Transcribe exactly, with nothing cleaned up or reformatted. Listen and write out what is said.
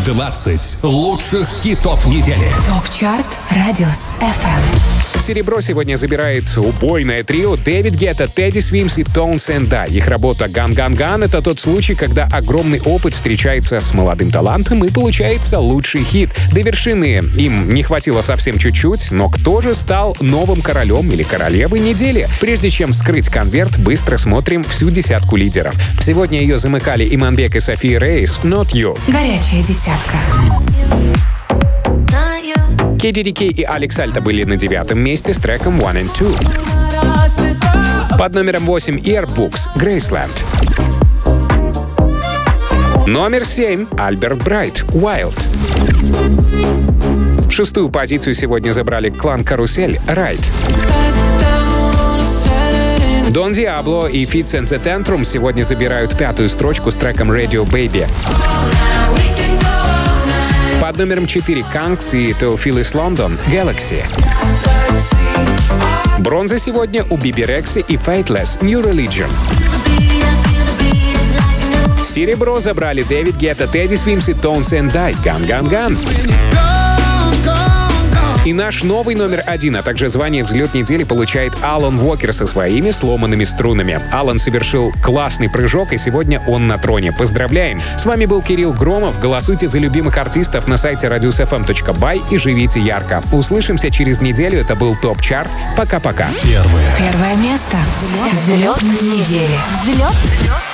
двадцать лучших хитов недели. ТОП-чарт Радиус эф эм. Серебро сегодня забирает убойное трио Дэвид Гетта, Тедди Свимс и Tones and I. Их работа «Ган Ган Ган» — это тот случай, когда огромный опыт встречается с молодым талантом и получается лучший хит. До вершины им не хватило совсем чуть-чуть, но кто же стал новым королем или королевой недели? Прежде чем вскрыть конверт, быстро смотрим всю десятку лидеров. Сегодня ее замыкали Иманбек и София Рейс «Not You». Горячая десятка. кей ди ди кей и Алекс Альта были на девятом месте с треком One and Two. Под номером восемь Earbooks Graceland. Номер семь Альберт Брайт Wild. Шестую позицию сегодня забрали клан Карусель Ride. Дон Диабло и Fitz and the Tantrum сегодня забирают пятую строчку с треком Radio Baby. Под номером четыре Канкс и Теофилис Лондон Galaxy. Бронза сегодня у Биби Рекси и Faithless New Religion. Серебро забрали Дэвид Гетта, Тедди Свимс и Tones and I Ган Ган Ган. И наш новый номер один, а также звание «Взлет недели» получает Алан Уокер со своими сломанными струнами. Алан совершил классный прыжок, и сегодня он на троне. Поздравляем! С вами был Кирилл Громов. Голосуйте за любимых артистов на сайте радиус эф эм точка бай и живите ярко. Услышимся через неделю. Это был ТОП-чарт. Пока-пока. Первое. Первое место. Взлет недели. Взлет.